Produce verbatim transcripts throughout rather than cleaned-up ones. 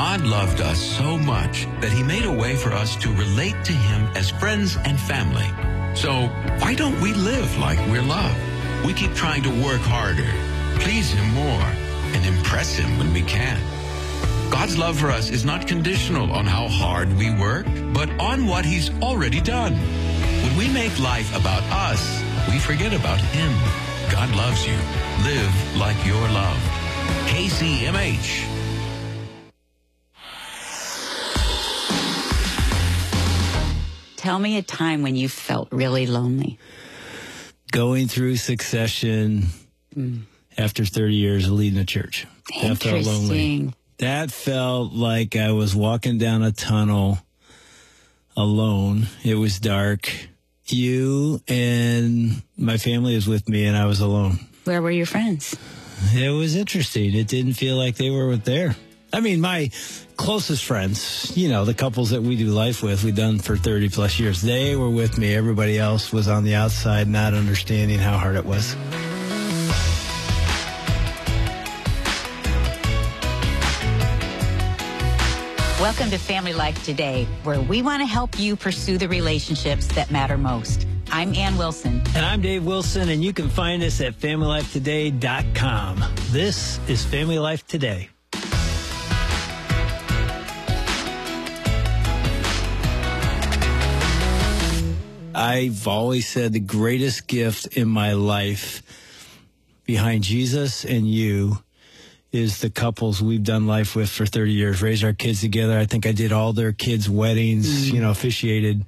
God loved us so much that he made a way for us to relate to him as friends and family. So why don't we live like we're loved? We keep trying to work harder, please him more, and impress him when we can. God's love for us is not conditional on how hard we work, but on what he's already done. When we make life about us, we forget about him. God loves you. Live like you're loved. K C M H. Tell me a time when you felt really lonely. Going through Succession mm. after thirty years of leading a church. That felt lonely. That felt like I was walking down a tunnel alone. It was dark. You and my family was with me, and I was alone. Where were your friends? It was interesting. It didn't feel like they were there. I mean, my closest friends, you know, the couples that we do life with, we've done for thirty plus years, they were with me. Everybody else was on the outside, not understanding how hard it was. Welcome to Family Life Today, where we want to help you pursue the relationships that matter most. I'm Ann Wilson. And I'm Dave Wilson, and you can find us at family life today dot com. This is Family Life Today. I've always said the greatest gift in my life behind Jesus and you is the couples we've done life with for thirty years, raised our kids together. I think I did all their kids' weddings, mm-hmm. you know, officiated.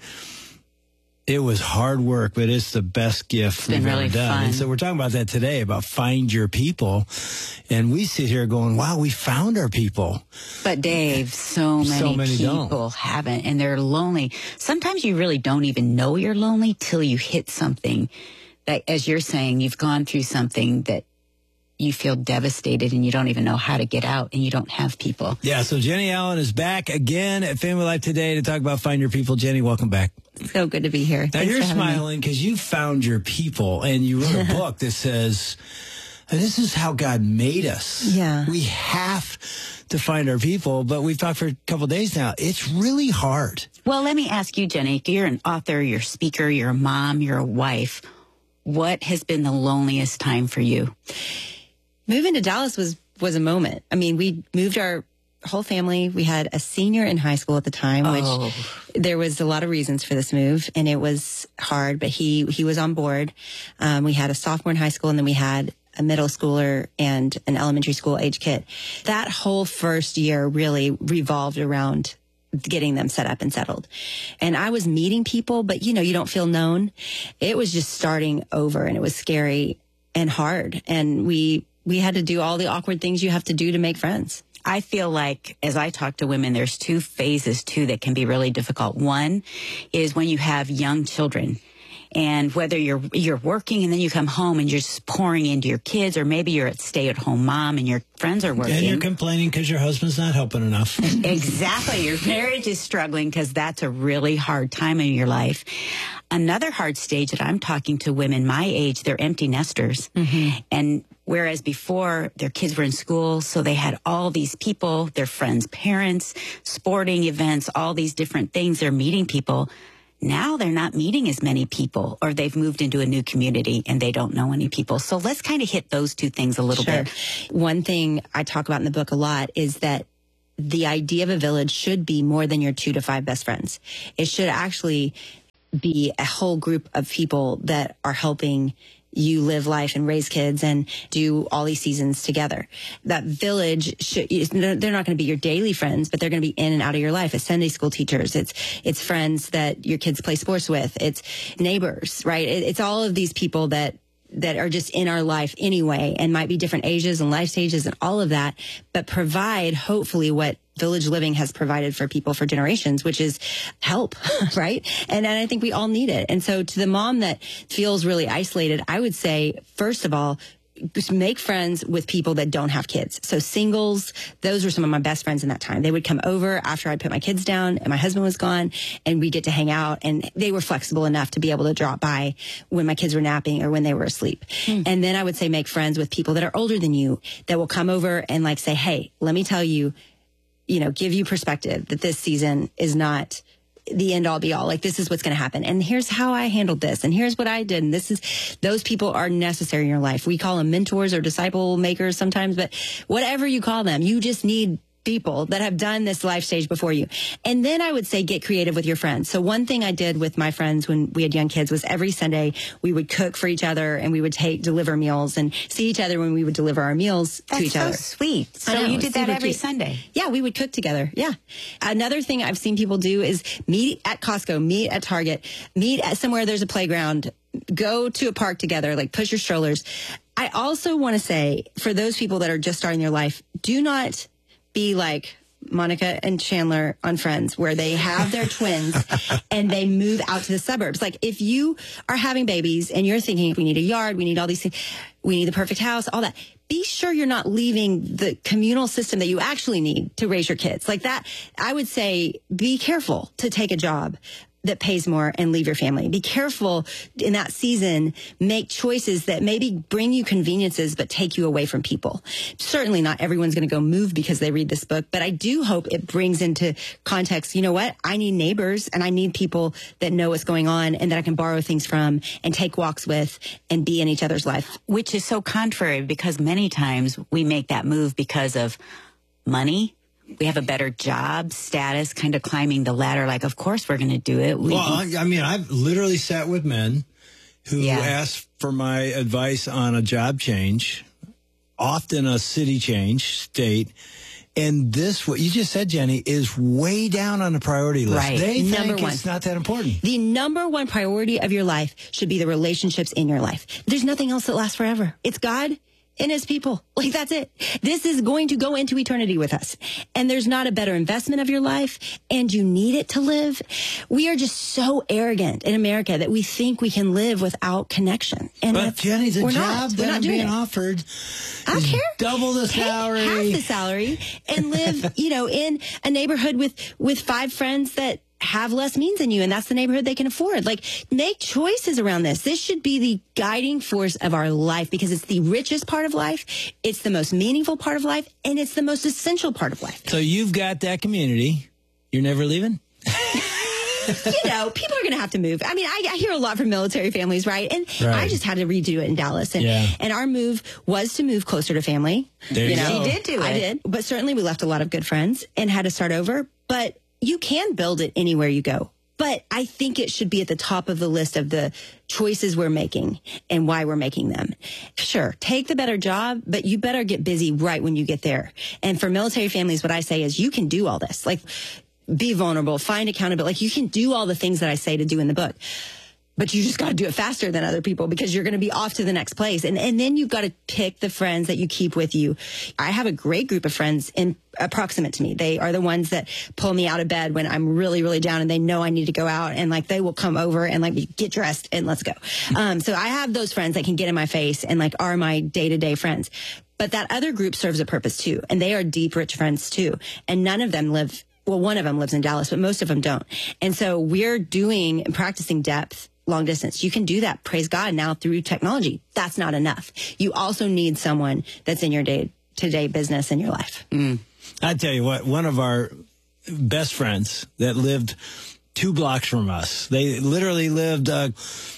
It was hard work, but it's the best gift we've really ever done. Fun. And so we're talking about that today, about find your people. And we sit here going, wow, we found our people. But Dave, so many, so many people don't. haven't, and they're lonely. Sometimes you really don't even know you're lonely till you hit something that, as you're saying, you've gone through something that you feel devastated and you don't even know how to get out and you don't have people. Yeah, so Jenny Allen is back again at Family Life Today to talk about Find Your People. Jenny, welcome back. So good to be here. Now, Thanks you're smiling because you found your people and you wrote a book that says, this is how God made us. Yeah. We have to find our people, but we've talked for a couple of days now. It's really hard. Well, let me ask you, Jenny, you're an author, you're a speaker, you're a mom, you're a wife. What has been the loneliest time for you? Moving to Dallas was, was a moment. I mean, we moved our whole family. We had a senior in high school at the time, which oh. there was a lot of reasons for this move, and it was hard, but he, he was on board. Um, we had a sophomore in high school, and then we had a middle schooler and an elementary school age kid. That whole first year really revolved around getting them set up and settled. And I was meeting people, but you know, you don't feel known. It was just starting over, and it was scary and hard. And we, we had to do all the awkward things you have to do to make friends. I feel like as I talk to women, there's two phases too that can be really difficult. One is when you have young children. And whether you're you're working and then you come home and you're just pouring into your kids, or maybe you're a stay-at-home mom and your friends are working. And you're complaining because your husband's not helping enough. Exactly. Your marriage is struggling because that's a really hard time in your life. Another hard stage that I'm talking to women my age, they're empty nesters. Mm-hmm. And whereas before their kids were in school, so they had all these people, their friends' parents, sporting events, all these different things, they're meeting people. Now they're not meeting as many people, or they've moved into a new community and they don't know any people. So let's kind of hit those two things a little sure. bit. One thing I talk about in the book a lot is that the idea of a village should be more than your two to five best friends. It should actually be a whole group of people that are helping you live life and raise kids and do all these seasons together. That village should, they're not going to be your daily friends, but they're going to be in and out of your life. It's Sunday school teachers. It's, it's friends that your kids play sports with. It's neighbors, right? It, it's all of these people that, that are just in our life anyway, and might be different ages and life stages and all of that, but provide hopefully what Village Living has provided for people for generations, which is help, right? And, and I think we all need it. And so to the mom that feels really isolated, I would say, first of all, just make friends with people that don't have kids. So singles, those were some of my best friends in that time. They would come over after I'd put my kids down and my husband was gone, and we'd get to hang out, and they were flexible enough to be able to drop by when my kids were napping or when they were asleep. Mm. And then I would say make friends with people that are older than you that will come over and like say, hey, let me tell you, you know, give you perspective that this season is not the end all be all. Like, this is what's going to happen. And here's how I handled this. And here's what I did. And this is, those people are necessary in your life. We call them mentors or disciple makers sometimes, but whatever you call them, you just need people that have done this life stage before you. And then I would say get creative with your friends. So one thing I did with my friends when we had young kids was every Sunday we would cook for each other and we would take deliver meals and see each other when we would deliver our meals That's to each so other. Sweet. So know, you did that super every cute. Sunday. Yeah, we would cook together. Yeah. Another thing I've seen people do is meet at Costco, meet at Target, meet at somewhere there's a playground, go to a park together, like push your strollers. I also want to say for those people that are just starting their life, do not be like Monica and Chandler on Friends, where they have their twins and they move out to the suburbs. Like, if you are having babies and you're thinking, we need a yard, we need all these things, we need the perfect house, all that, be sure you're not leaving the communal system that you actually need to raise your kids. Like that, I would say, be careful to take a job that pays more and leave your family. Be careful in that season. Make choices that maybe bring you conveniences, but take you away from people. Certainly not everyone's going to go move because they read this book, but I do hope it brings into context, you know what? I need neighbors and I need people that know what's going on and that I can borrow things from and take walks with and be in each other's life. Which is so contrary because many times we make that move because of money. We have a better job status, kind of climbing the ladder. Like, of course we're going to do it. We, Well, I, I mean, I've literally sat with men who Yeah. asked for my advice on a job change, often a city change, state. And this, what you just said, Jenny, is way down on the priority list. Right. They Number think one. it's not that important. The number one priority of your life should be the relationships in your life. There's nothing else that lasts forever. It's God and his people. Like, that's it. This is going to go into eternity with us. And there's not a better investment of your life, and you need it to live. We are just so arrogant in America that we think we can live without connection. And But that's- Jenny, the we're job not. We're that not I'm doing being it. offered I don't is care. double the Take salary. half the salary and live, you know, in a neighborhood with, with five friends that have less means than you, and that's the neighborhood they can afford. Like, make choices around this. This should be the guiding force of our life because it's the richest part of life, it's the most meaningful part of life, and it's the most essential part of life. So you've got that community. You're never leaving? You know, people are going to have to move. I mean, I, I hear a lot from military families, right? And Right. I just had to redo it in Dallas. And, Yeah. and our move was to move closer to family. There you go. She did do I it. did. But certainly we left a lot of good friends and had to start over. But you can build it anywhere you go. But I think it should be at the top of the list of the choices we're making and why we're making them. Sure, take the better job, but you better get busy right when you get there. And for military families, what I say is you can do all this. Like, be vulnerable, find accountability. Like, you can do all the things that I say to do in the book. But you just got to do it faster than other people because you're going to be off to the next place. And and then you've got to pick the friends that you keep with you. I have a great group of friends in uh, proximate to me. They are the ones that pull me out of bed when I'm really, really down and they know I need to go out, and like they will come over and like get dressed and let's go. Um, so I have those friends that can get in my face and like are my day to day friends. But that other group serves a purpose too. And they are deep, rich friends too. And none of them live, well, one of them lives in Dallas, but most of them don't. And so we're doing and practicing depth long distance. You can do that, praise God, now through technology. That's not enough. You also need someone that's in your day-to-day business in your life. Mm. I tell you what, one of our best friends that lived two blocks from us, they literally lived uh,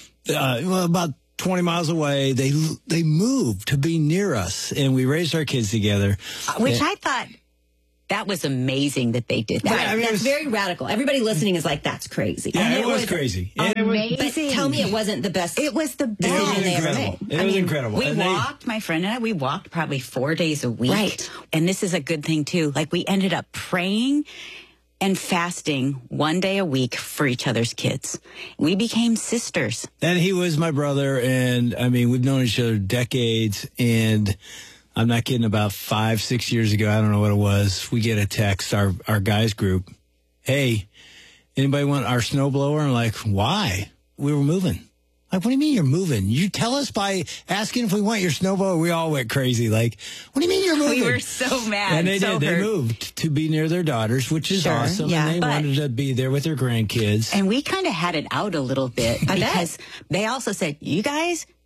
uh, well, about twenty miles away. They they moved to be near us, and we raised our kids together. Which I thought that was amazing that they did that. Right, I mean, it that's was- very radical. Everybody listening is like, that's crazy. Yeah, And it was crazy. It was- Amazing. But tell me it wasn't the best. It was the It best. was decision they ever incredible. made. It I was mean, incredible. We And they- walked, my friend and I, we walked probably four days a week. Right. And this is a good thing too. Like, we ended up praying and fasting one day a week for each other's kids. We became sisters. And he was my brother, and I mean, we've known each other decades, and I'm not kidding, about five, six years ago, I don't know what it was, we get a text, our, our guys group, hey, anybody want our snowblower? I'm like, why? We were moving. Like, what do you mean you're moving? You tell us by asking if we want your snowblower. We all went crazy. Like, what do you mean you're moving? We were so mad. And they so did. They hurt. moved to be near their daughters, which is Sure, awesome. yeah, and they but- wanted to be there with their grandkids. And we kind of had it out a little bit I bet. because they also said, you guys,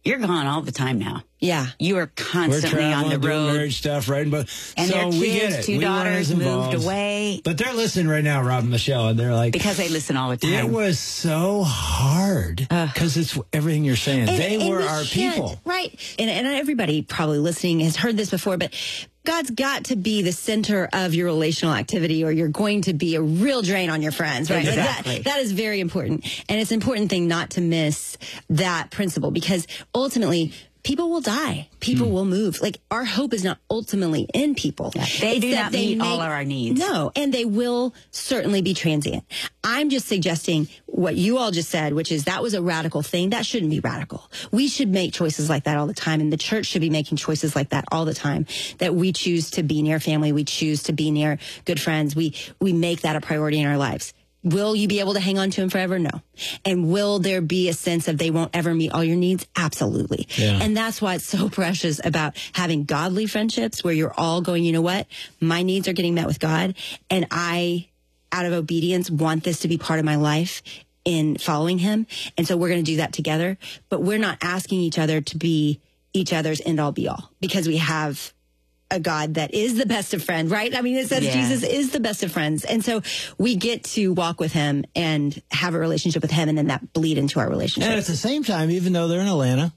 you're gone all the time now. Yeah. You are constantly on the doing road. marriage stuff, right? But And so their we get kids, it. two We weren't as daughters moved involved. away. But they're listening right now, Rob and Michelle, and they're like, Because they listen all the time. it was so hard because it's everything you're saying. And- they and were we our can't- people. Right. And, and everybody probably listening has heard this before, but God's got to be the center of your relational activity or you're going to be a real drain on your friends, right? Like Exactly. that, that is very important. And it's an important thing not to miss that principle because ultimately people will die. People Hmm. will move. Like our hope is not ultimately in people. Yeah. They It's do that not they meet all of our needs. No, and they will certainly be transient. I'm just suggesting what you all just said, which is that was a radical thing. That shouldn't be radical. We should make choices like that all the time, and the church should be making choices like that all the time. That we choose to be near family, we choose to be near good friends. We we make that a priority in our lives. Will you be able to hang on to him forever? No. And will there be a sense of they won't ever meet all your needs? Absolutely. Yeah. And that's why it's so precious about having godly friendships where you're all going, you know what? My needs are getting met with God. And I, out of obedience, want this to be part of my life in following him. And so we're going to do that together. But we're not asking each other to be each other's end all be all because we have a God that is the best of friends, right? I mean, it says Yeah. Jesus is the best of friends. And so we get to walk with him and have a relationship with him and then that bleed into our relationship. And at the same time, even though they're in Atlanta,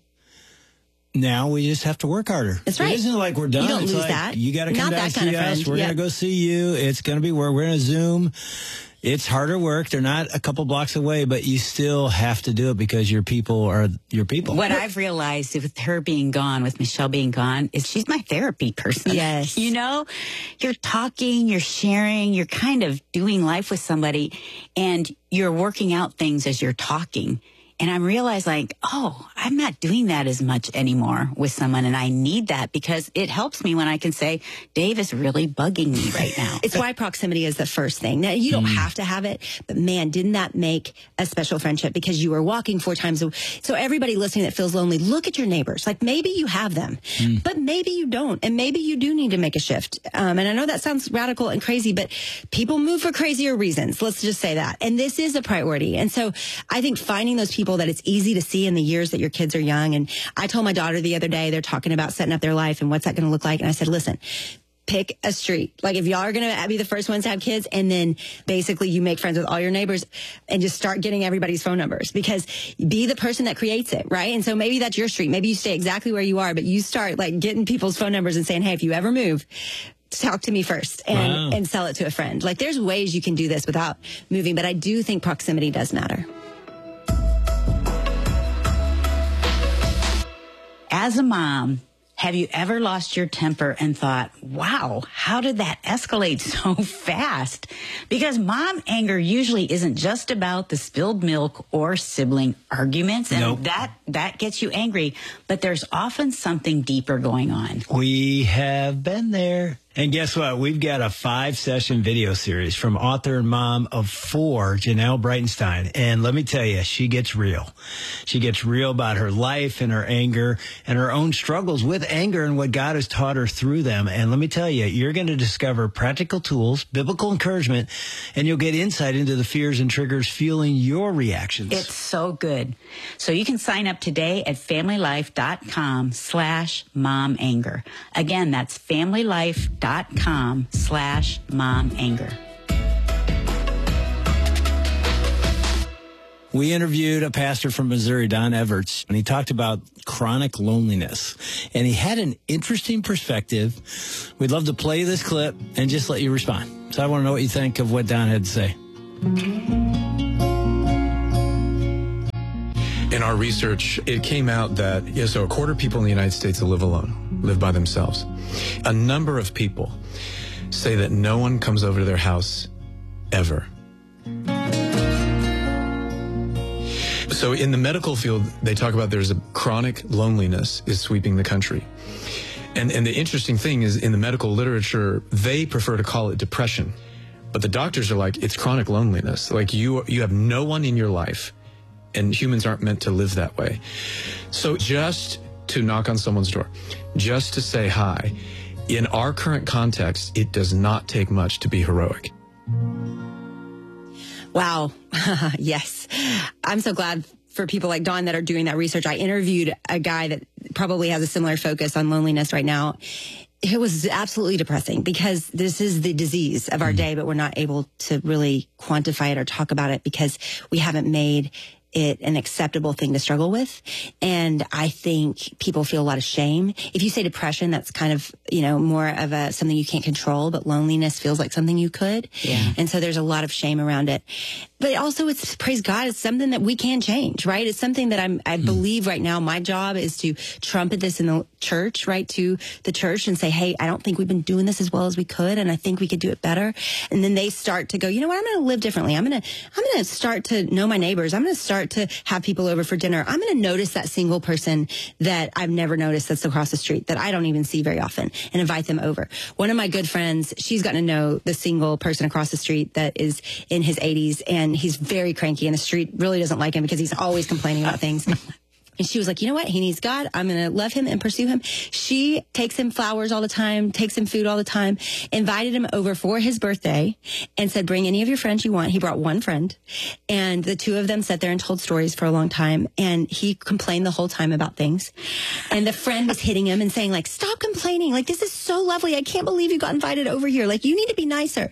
now we just have to work harder. That's right. It isn't like we're done. You don't it's lose like, that. You got to come Not down that and kind see of us. friend. We're Yeah. going to go see you. It's going to be where we're going to Zoom. It's harder work. They're not a couple blocks away, but you still have to do it because your people are your people. What I've realized with her being gone, with Michelle being gone, is she's my therapy person. Yes. You know, you're talking, you're sharing, you're kind of doing life with somebody, and you're working out things as you're talking. And I'm realized like, oh, I'm not doing that as much anymore with someone. And I need that because it helps me when I can say, Dave is really bugging me right now. It's why proximity is the first thing. Now, you don't have to have it, but man, didn't that make a special friendship because you were walking four times a week. So everybody listening that feels lonely, look at your neighbors. Like maybe you have them, but maybe you don't. And maybe you do need to make a shift. Um, and I know that sounds radical and crazy, but people move for crazier reasons. Let's just say that. And this is a priority. And so I think finding those people that it's easy to see in the years that your kids are young. And I told my daughter the other day, they're talking about setting up their life and what's that going to look like. And I said, listen, pick a street. Like if y'all are going to be the first ones to have kids and then basically you make friends with all your neighbors and just start getting everybody's phone numbers because be the person that creates it, right? And so maybe that's your street. Maybe you stay exactly where you are, but you start like getting people's phone numbers and saying, hey, if you ever move, talk to me first and, Wow. and sell it to a friend. Like there's ways you can do this without moving, but I do think proximity does matter. As a mom, have you ever lost your temper and thought, wow, how did that escalate so fast? Because mom anger usually isn't just about the spilled milk or sibling arguments, and Nope. that, that gets you angry, but there's often something deeper going on. We have been there. And guess what? We've got a five-session video series from author and mom of four, Janelle Breitenstein. And let me tell you, she gets real. She gets real about her life and her anger and her own struggles with anger and what God has taught her through them. And let me tell you, you're going to discover practical tools, biblical encouragement, and you'll get insight into the fears and triggers fueling your reactions. It's so good. So you can sign up today at familylife.com slash mom anger. Again, that's familylife.com slash mom anger. We interviewed a pastor from Missouri, Don Everts, and he talked about chronic loneliness. And he had an interesting perspective. We'd love to play this clip and just let you respond. So I want to know what you think of what Don had to say. In our research, it came out that, yeah, so a quarter of people in the United States that live alone, live by themselves. A number of people say that no one comes over to their house ever. So in the medical field, they talk about there's a chronic loneliness is sweeping the country. And, and the interesting thing is in the medical literature, they prefer to call it depression. But the doctors are like, it's chronic loneliness. Like you, you have no one in your life. And humans aren't meant to live that way. So just to knock on someone's door, just to say hi, in our current context, it does not take much to be heroic. Wow. Yes. I'm so glad for people like Dawn that are doing that research. I interviewed a guy that probably has a similar focus on loneliness right now. It was absolutely depressing because this is the disease of our mm. day, but we're not able to really quantify it or talk about it because we haven't made it an acceptable thing to struggle with. And I think people feel a lot of shame. If you say depression, that's kind of, you know, more of a something you can't control, but loneliness feels like something you could. Yeah. And so there's a lot of shame around it. But also it's, praise God, it's something that we can change, right? It's something that I'm, I mm. believe right now my job is to trumpet this in the church, right? To the church and say, hey, I don't think we've been doing this as well as we could. And I think we could do it better. And then they start to go, you know what? I'm going to live differently. I'm going to, I'm going to start to know my neighbors. I'm going to start to have people over for dinner. I'm going to notice that single person that I've never noticed that's across the street that I don't even see very often and invite them over. One of my good friends, she's gotten to know the single person across the street that is in his eighties and he's very cranky and the street really doesn't like him because he's always complaining about things. And she was like, you know what? He needs God. I'm going to love him and pursue him. She takes him flowers all the time, takes him food all the time, invited him over for his birthday and said, bring any of your friends you want. He brought one friend and the two of them sat there and told stories for a long time. And he complained the whole time about things. And the friend was hitting him and saying like, stop complaining. Like, this is so lovely. I can't believe you got invited over here. Like, you need to be nicer.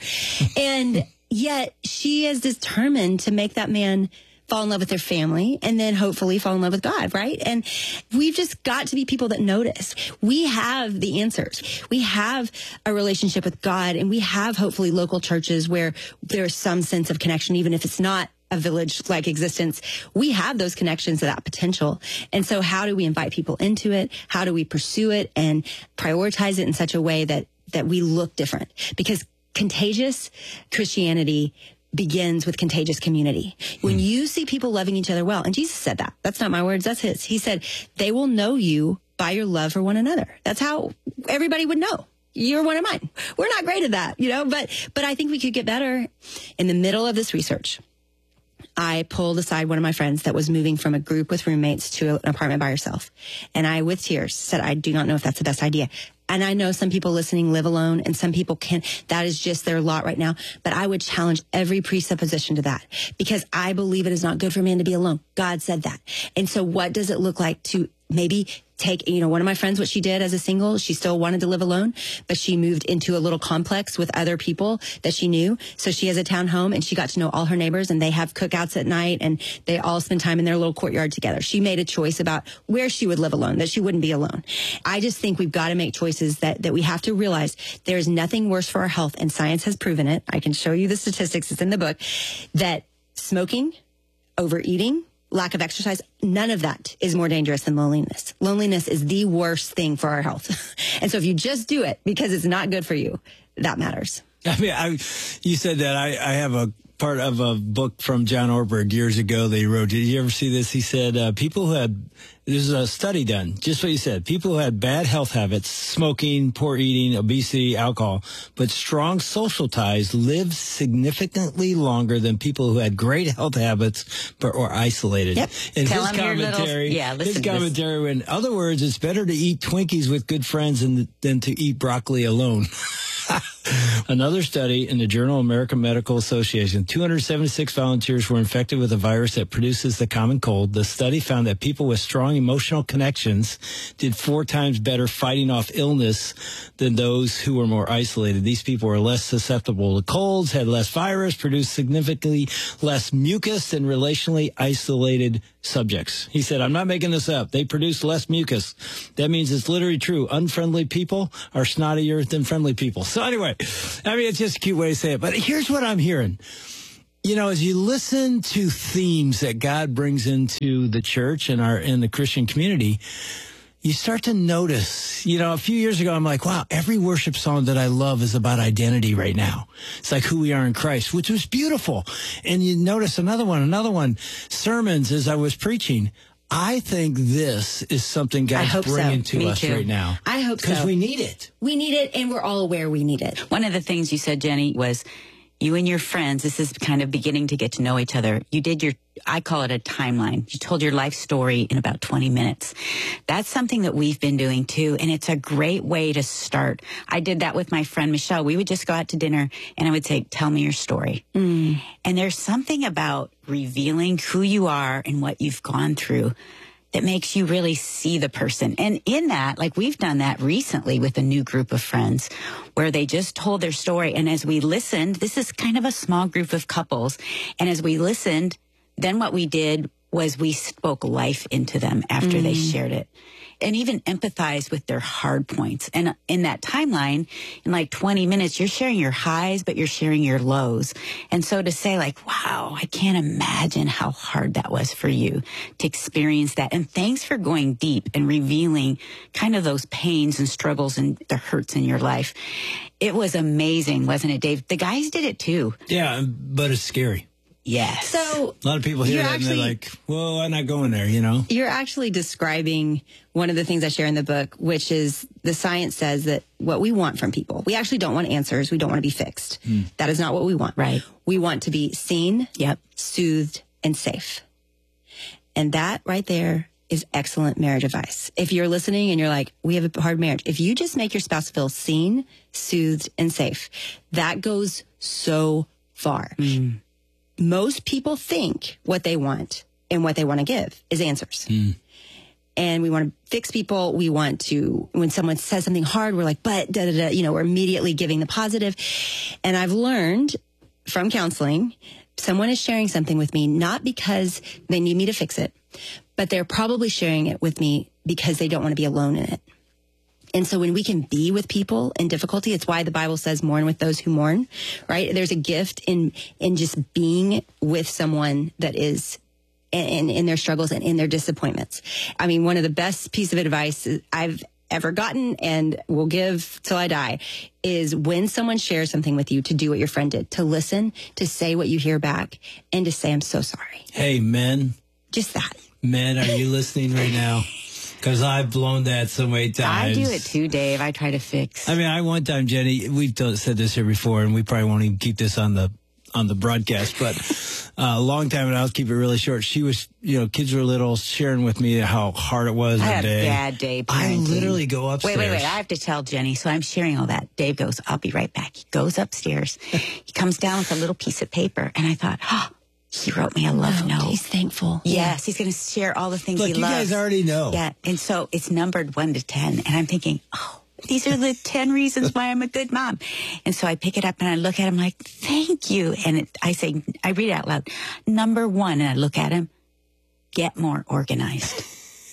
And yet she is determined to make that man fall in love with their family and then hopefully fall in love with God, right? And we've just got to be people that notice. We have the answers. We have a relationship with God and we have hopefully local churches where there's some sense of connection, even if it's not a village-like existence. We have those connections to that potential. And so how do we invite people into it? How do we pursue it and prioritize it in such a way that, that we look different? Because contagious Christianity begins with contagious community. When you see people loving each other well, and Jesus said that, that's not my words, that's his. He said, they will know you by your love for one another. That's how everybody would know. You're one of mine. We're not great at that, you know, but, but I think we could get better. In the middle of this research, I pulled aside one of my friends that was moving from a group with roommates to an apartment by herself. And I, with tears, said, I do not know if that's the best idea. And I know some people listening live alone and some people can, that is just their lot right now. But I would challenge every presupposition to that because I believe it is not good for man to be alone. God said that. And so what does it look like to maybe take, you know, one of my friends, what she did as a single, she still wanted to live alone, but she moved into a little complex with other people that she knew. So she has a town home and she got to know all her neighbors and they have cookouts at night and they all spend time in their little courtyard together. She made a choice about where she would live alone, that she wouldn't be alone. I just think we've got to make choices that, that we have to realize there's nothing worse for our health, and science has proven it. I can show you the statistics. It's in the book that smoking, overeating, lack of exercise, none of that is more dangerous than loneliness. Loneliness is the worst thing for our health. And so if you just do it because it's not good for you, that matters. I mean, I, you said that. I, I have a part of a book from John Ortberg years ago they wrote. Did you ever see this? He said, uh, people who had, there's a study done, just what you said, people who had bad health habits, smoking, poor eating, obesity, alcohol, but strong social ties lived significantly longer than people who had great health habits but were isolated. Yep. And Tell his commentary, little, yeah, his commentary, in other words, it's better to eat Twinkies with good friends than, than to eat broccoli alone. Another study in the Journal of American Medical Association, two hundred seventy-six volunteers were infected with a virus that produces the common cold. The study found that people with strong emotional connections did four times better fighting off illness than those who were more isolated. These people were less susceptible to colds, had less virus, produced significantly less mucus than relationally isolated subjects. He said, I'm not making this up. They produce less mucus. That means it's literally true. Unfriendly people are snottier than friendly people. So anyway, I mean, it's just a cute way to say it. But here's what I'm hearing. You know, as you listen to themes that God brings into the church and our in the Christian community, you start to notice, you know, a few years ago, I'm like, wow, every worship song that I love is about identity right now. It's like who we are in Christ, which was beautiful. And you notice another one, another one, sermons as I was preaching. I think this is something God's bringing so. to us too. right now. I hope so. Because we need it. We need it, and we're all aware we need it. One of the things you said, Jenny, was you and your friends, this is kind of beginning to get to know each other. You did your, I call it a timeline. You told your life story in about twenty minutes. That's something that we've been doing too. And it's a great way to start. I did that with my friend Michelle. We would just go out to dinner and I would say, tell me your story. Mm. And there's something about revealing who you are and what you've gone through that makes you really see the person. And in that, like we've done that recently with a new group of friends where they just told their story. And as we listened, this is kind of a small group of couples. And as we listened, then what we did was we spoke life into them after mm. they shared it and even empathized with their hard points. And in that timeline, in like twenty minutes, you're sharing your highs, but you're sharing your lows. And so to say like, wow, I can't imagine how hard that was for you to experience that. And thanks for going deep and revealing kind of those pains and struggles and the hurts in your life. It was amazing, wasn't it, Dave? The guys did it too. Yeah, but it's scary. Yes. So a lot of people hear that actually, and they're like, well, I'm not going there, you know? You're actually describing one of the things I share in the book, which is the science says that what we want from people, we actually don't want answers. We don't want to be fixed. Mm. That is not what we want. Right. We want to be seen, yep, soothed, and safe. And that right there is excellent marriage advice. If you're listening and you're like, we have a hard marriage, if you just make your spouse feel seen, soothed, and safe, that goes so far. Mm. Most people think what they want and what they want to give is answers. Mm. And we want to fix people. We want to, when someone says something hard, we're like, but, da, da, da, you know, we're immediately giving the positive. And I've learned from counseling, someone is sharing something with me, not because they need me to fix it, but they're probably sharing it with me because they don't want to be alone in it. And so when we can be with people in difficulty, it's why the Bible says mourn with those who mourn, right? There's a gift in, in just being with someone that is in, in their struggles and in their disappointments. I mean, one of the best piece of advice I've ever gotten and will give till I die is when someone shares something with you to do what your friend did, to listen, to say what you hear back, and to say, I'm so sorry. Hey, men. Just that. Men, are you listening right now? Because I've blown that so many times. I do it too, Dave. I try to fix. I mean, I one time, Jenny, we've told, said this here before, and we probably won't even keep this on the on the broadcast, but uh, a long time, and I'll keep it really short. She was, you know, kids were little, sharing with me how hard it was I the had day. a bad day parenting. I literally go upstairs. Wait, wait, wait. I have to tell Jenny. So I'm sharing all that. Dave goes, I'll be right back. He goes upstairs. He comes down with a little piece of paper, and I thought, oh, he wrote me a love oh, note. He's thankful. Yes, yeah. He's going to share all the things Look, he you loves. You guys already know. Yeah, and so it's numbered one to ten, and I'm thinking, oh, these are the ten reasons why I'm a good mom. And so I pick it up and I look at him like, thank you. And it, I say, I read it out loud. Number one, and I look at him, get more organized.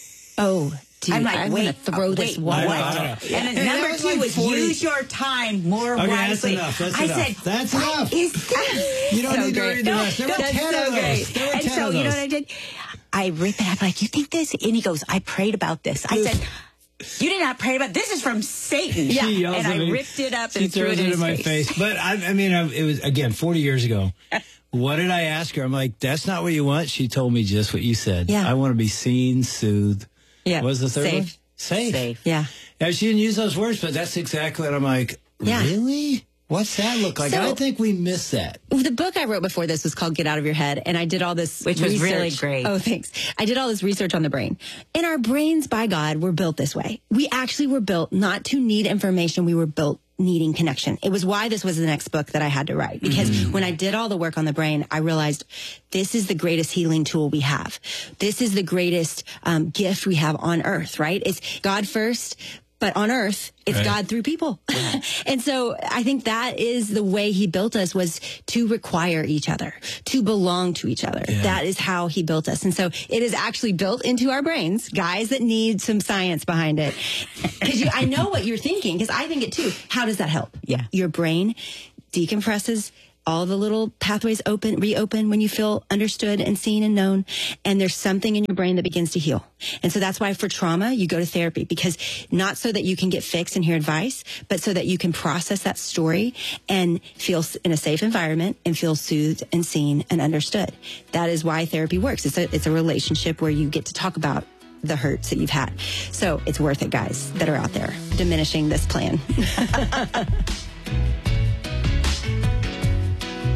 Oh, dude, I'm like, I'm wait, going to throw uh, this wait, one. What? What? And then number was two like was forty use your time more okay, wisely. That's enough. That's I enough. said, that's what enough. is that? You don't so need to great. read the rest. There were That's ten so of those. great. There were and ten so of you know those. what I did? I rip it up like, you think this? And he goes, I prayed about this. I said, you did not pray about this. Is from Satan. She Yeah, yells and at I me. ripped it up She and threw throws it in, it his in my face. face. But I, I mean, I, it was again forty years ago. What did I ask her? I'm like, that's not what you want. She told me just what you said. Yeah. I want to be seen, soothed. Yeah. What was the third Safe. one? Safe. Safe. Yeah. Now, she didn't use those words, but that's exactly what I'm like. Yeah. Really? What's that look like? So- I think we missed that. The book I wrote before this was called Get Out of Your Head, and I did all this Which was research. really great. Oh, thanks. I did all this research on the brain. And our brains, by God, were built this way. We actually were built not to need information. We were built needing connection. It was why this was the next book that I had to write. Because mm-hmm. when I did all the work on the brain, I realized this is the greatest healing tool we have. This is the greatest um, gift we have on earth, right? It's God first. But on earth, it's right. God through people. Yeah. And so I think that is the way he built us, was to require each other, to belong to each other. Yeah. That is how he built us. And so it is actually built into our brains, guys that need some science behind it. Because I know what you're thinking, because I think it too. How does that help? Yeah. Your brain decompresses. All the little pathways open, reopen when you feel understood and seen and known. And there's something in your brain that begins to heal. And so that's why for trauma, you go to therapy, because not so that you can get fixed and hear advice, but so that you can process that story and feel in a safe environment and feel soothed and seen and understood. That is why therapy works. It's a, it's a relationship where you get to talk about the hurts that you've had. So it's worth it, guys, that are out there diminishing this plan.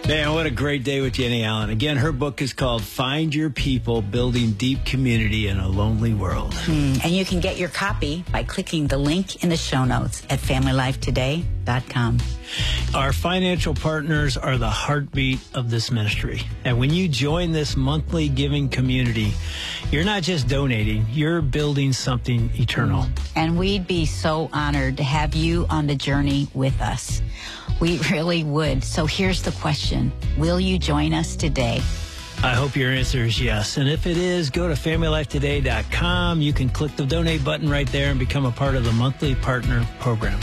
Man, what a great day with Jenny Allen. Again, her book is called Find Your People, Building Deep Community in a Lonely World. Mm, and you can get your copy by clicking the link in the show notes at family life today dot com. Our financial partners are the heartbeat of this ministry. And when you join this monthly giving community, you're not just donating, you're building something eternal. And we'd be so honored to have you on the journey with us. We really would. So here's the question. Will you join us today? I hope your answer is yes. And if it is, go to family life today dot com. You can click the donate button right there and become a part of the monthly partner program.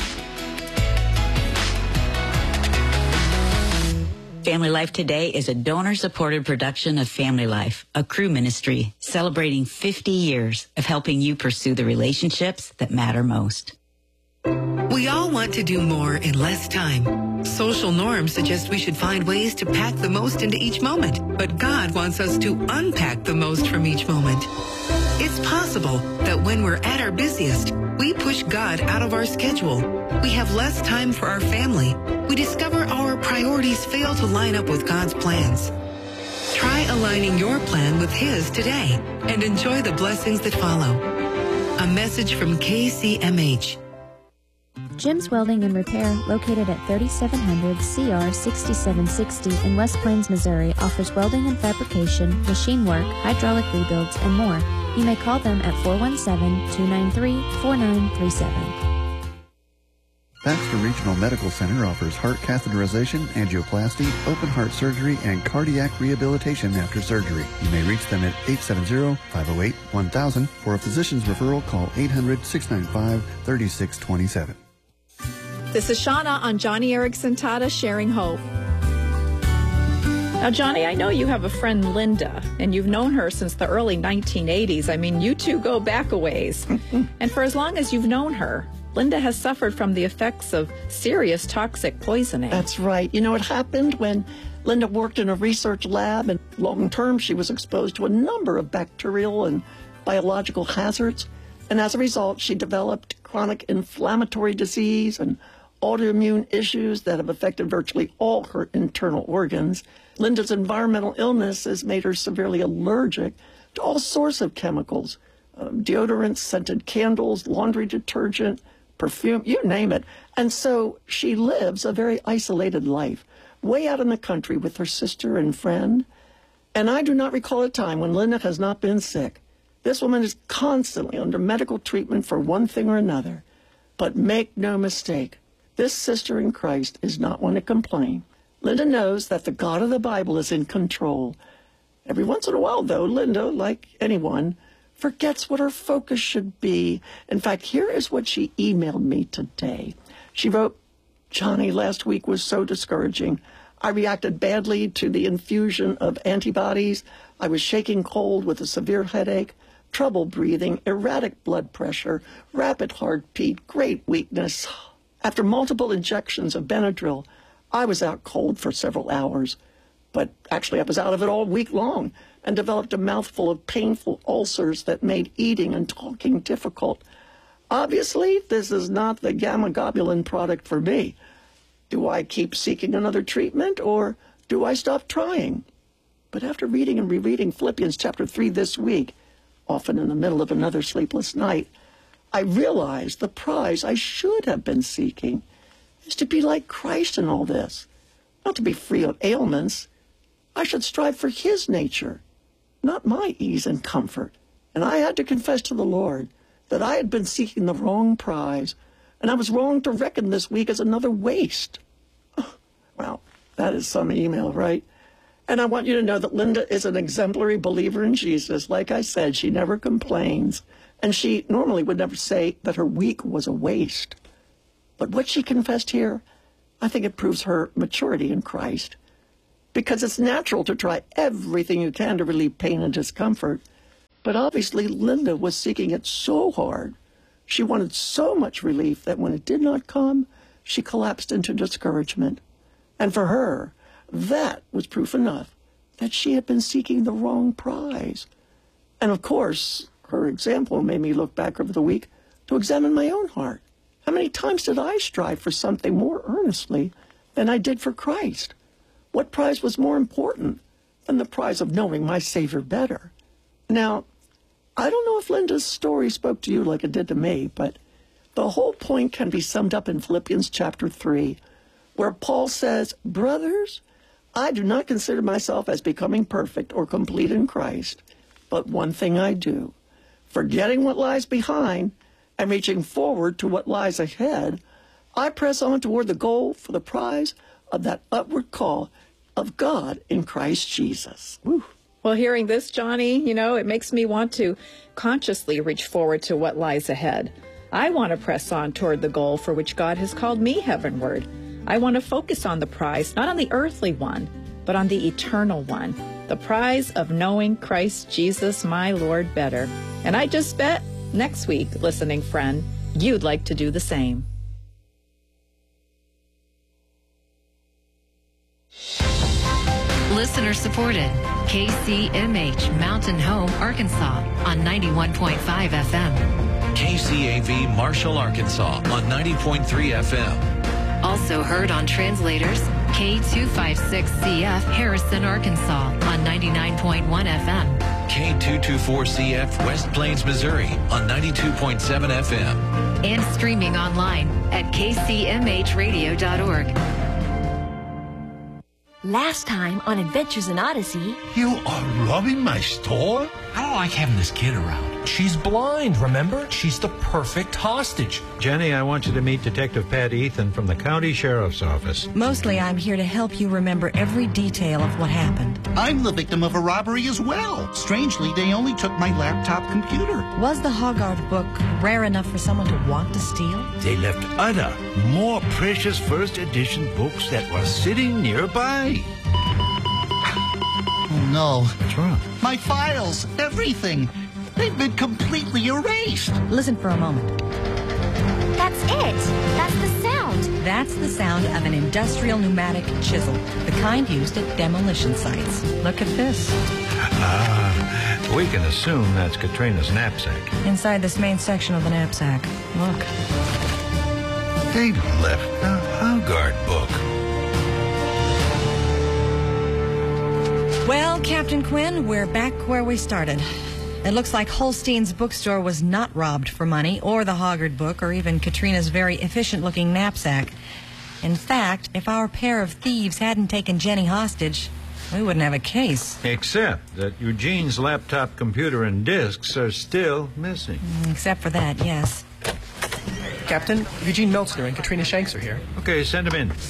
Family Life Today is a donor-supported production of Family Life, a crew ministry celebrating fifty years of helping you pursue the relationships that matter most. We all want to do more in less time. Social norms suggest we should find ways to pack the most into each moment, but God wants us to unpack the most from each moment. It's possible that when we're at our busiest, we push God out of our schedule. We have less time for our family. We discover our priorities fail to line up with God's plans. Try aligning your plan with His today and enjoy the blessings that follow. A message from K C M H. Jim's Welding and Repair, located at thirty-seven hundred C R sixty-seven sixty in West Plains, Missouri, offers welding and fabrication, machine work, hydraulic rebuilds, and more. You may call them at four one seven, two nine three, four nine three seven. Baxter Regional Medical Center offers heart catheterization, angioplasty, open heart surgery, and cardiac rehabilitation after surgery. You may reach them at eight seven zero, five zero eight, one thousand. For a physician's referral, call eight hundred, six nine five, three six two seven. This is Shauna on Johnny Erickson Tata Sharing Hope. Now, Johnny, I know you have a friend, Linda, and you've known her since the early nineteen eighties. I mean, you two go back a ways. And for as long as you've known her, Linda has suffered from the effects of serious toxic poisoning. That's right. You know, it happened when Linda worked in a research lab, and long term she was exposed to a number of bacterial and biological hazards. And as a result, she developed chronic inflammatory disease and autoimmune issues that have affected virtually all her internal organs. Linda's environmental illness has made her severely allergic to all sorts of chemicals, um, deodorants, scented candles, laundry detergent, perfume, you name it. And so she lives a very isolated life, way out in the country with her sister and friend. And I do not recall a time when Linda has not been sick. This woman is constantly under medical treatment for one thing or another. But make no mistake, this sister in Christ is not one to complain. Linda knows that the God of the Bible is in control. Every once in a while, though, Linda, like anyone, forgets what her focus should be. In fact, here is what she emailed me today. She wrote, Johnny, last week was so discouraging. I reacted badly to the infusion of antibodies. I was shaking cold with a severe headache, trouble breathing, erratic blood pressure, rapid heartbeat, great weakness. After multiple injections of Benadryl, I was out cold for several hours. But actually, I was out of it all week long and developed a mouthful of painful ulcers that made eating and talking difficult. Obviously, this is not the gamma globulin product for me. Do I keep seeking another treatment, or do I stop trying? But after reading and rereading Philippians chapter three this week, often in the middle of another sleepless night, I realized the prize I should have been seeking is to be like Christ in all this, not to be free of ailments. I should strive for his nature, not my ease and comfort. And I had to confess to the Lord that I had been seeking the wrong prize, and I was wrong to reckon this week as another waste. Oh, well, that is some email, right? And I want you to know that Linda is an exemplary believer in Jesus. Like I said, she never complains, and she normally would never say that her week was a waste. But what she confessed here, I think it proves her maturity in Christ. Because it's natural to try everything you can to relieve pain and discomfort. But obviously, Linda was seeking it so hard. She wanted so much relief that when it did not come, she collapsed into discouragement. And for her, that was proof enough that she had been seeking the wrong prize. And of course, her example made me look back over the week to examine my own heart. How many times did I strive for something more earnestly than I did for Christ? what prize was more important than the prize of knowing my Savior better? Now, I don't know if Linda's story spoke to you like it did to me, but the whole point can be summed up in Philippians chapter three, where Paul says, brothers, I do not consider myself as becoming perfect or complete in Christ, but one thing I do, forgetting what lies behind and reaching forward to what lies ahead, I press on toward the goal for the prize of that upward call of God in Christ Jesus. Woo. Well, hearing this, Johnny, you know, it makes me want to consciously reach forward to what lies ahead. I want to press on toward the goal for which God has called me heavenward. I want to focus on the prize, not on the earthly one, but on the eternal one, the prize of knowing Christ Jesus, my Lord, better. And I just bet next week, listening friend, you'd like to do the same. Listener supported, K C M H Mountain Home, Arkansas on ninety-one point five F M. K C A V Marshall, Arkansas on ninety point three F M. Also heard on translators, K two fifty-six C F Harrison, Arkansas on ninety-nine point one F M. K two twenty-four C F West Plains, Missouri on ninety-two point seven F M. And streaming online at K C M H radio dot org. Last time on Adventures in Odyssey... You are robbing my store? I don't like having this kid around. She's blind, remember? She's the perfect hostage. Jenny, I want you to meet Detective Pat Ethan from the County Sheriff's Office. Mostly, I'm here to help you remember every detail of what happened. I'm the victim of a robbery as well. Strangely, they only took my laptop computer. Was the Hoggard book rare enough for someone to want to steal? They left other, more precious first edition books that were sitting nearby. Oh, no. What's wrong? My files, everything. They've been completely erased. Listen for a moment. That's it. That's the sound. That's the sound of an industrial pneumatic chisel, the kind used at demolition sites. Look at this. Ah, we can assume that's Katrina's knapsack. Inside this main section of the knapsack. Look. They left the Hoggard book. Well, Captain Quinn, we're back where we started. It looks like Holstein's bookstore was not robbed for money, or the Hoggard book, or even Katrina's very efficient-looking knapsack. In fact, if our pair of thieves hadn't taken Jenny hostage, we wouldn't have a case. Except that Eugene's laptop computer and discs are still missing. Except for that, yes. Captain, Eugene Meltzner and Katrina Shanks are here. Okay, send them in.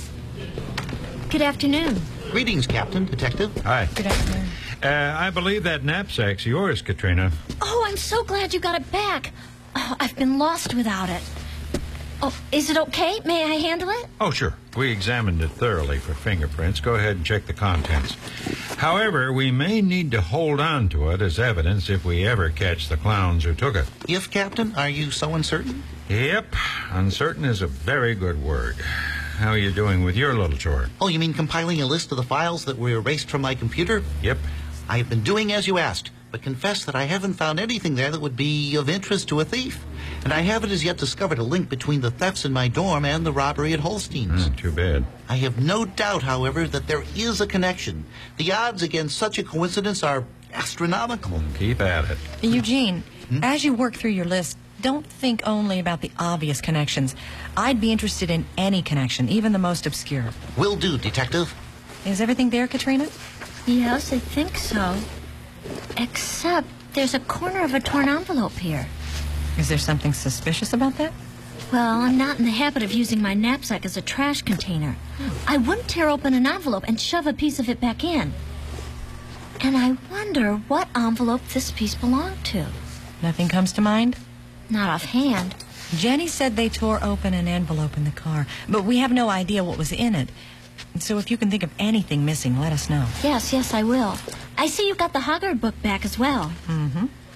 Good afternoon. Greetings, Captain, Detective. Hi. Good afternoon. Uh, I believe that knapsack's yours, Katrina. Oh, I'm so glad you got it back. Oh, I've been lost without it. Oh, is it okay? May I handle it? Oh, sure. We examined it thoroughly for fingerprints. Go ahead and check the contents. However, we may need to hold on to it as evidence if we ever catch the clowns who took it. If, Captain? Are you so uncertain? Yep. Uncertain is a very good word. How are you doing with your little chore? Oh, you mean compiling a list of the files that were erased from my computer? Yep. I've been doing as you asked, but confess that I haven't found anything there that would be of interest to a thief. And I haven't as yet discovered a link between the thefts in my dorm and the robbery at Holstein's. Mm, too bad. I have no doubt, however, that there is a connection. The odds against such a coincidence are astronomical. Keep at it. Eugene, hmm? as you work through your list, don't think only about the obvious connections. I'd be interested in any connection, even the most obscure. Will do, Detective. Is everything there, Katrina? Yes, I think so. Except there's a corner of a torn envelope here. Is there something suspicious about that? Well, I'm not in the habit of using my knapsack as a trash container. I wouldn't tear open an envelope and shove a piece of it back in. And I wonder what envelope this piece belonged to. Nothing comes to mind? Not offhand. Jenny said they tore open an envelope in the car, but we have no idea what was in it. So if you can think of anything missing, let us know. Yes, yes, I will. I see you got the Hoggard book back as well. Mm-hmm.